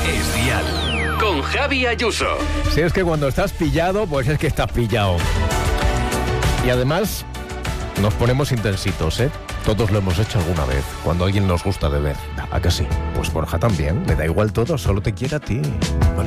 Es Dial. Con Javi Ayuso. Si es que cuando estás pillado, pues es que estás pillado. Y además, nos ponemos intensitos, ¿eh? Todos lo hemos hecho alguna vez, cuando a alguien nos gusta beber. ¿A que sí? Pues Borja también. Le da igual todo, solo te quiere a ti.